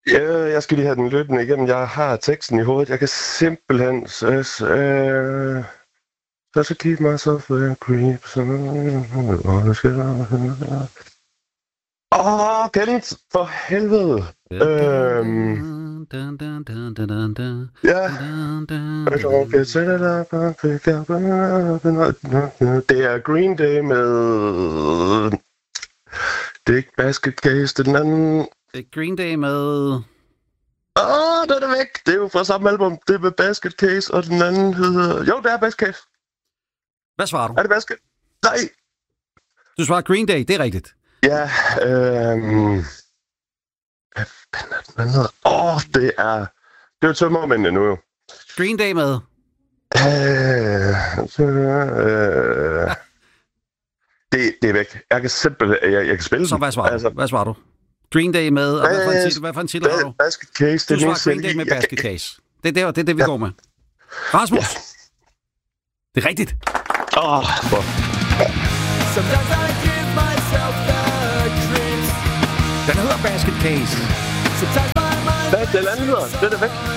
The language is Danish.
Jeg skal lige have den løbende igen. Jeg har teksten i hovedet. Jeg kan simpelthen... Så keep myself a creep. Kenneth, for helvede. Ja. Det er Green Day med... Det er ikke Basket Case, det er den anden... Det er Green Day med... den er væk. Det er jo fra samme album. Det er med Basket Case, og den anden hedder... Jo, det er Basket Case. Hvad svarer du? Er det Basket? Nej. Du svarer Green Day, det er rigtigt. Ja, hvad fanden er den hedder? Det er jo tømmermændene nu jo. Green Day med? Det er væk. Jeg kan simpelthen... Jeg kan spille så hvad svarer du? Hvad svarer du? Green Day med, og hvad for en titel har du? Basket Case. Du svarer Green Day med Basket Case. Det er det, vi går med. Rasmus? Ja. Det er rigtigt. Den hedder Basket Case. Hvad den anden hedder? Den er væk.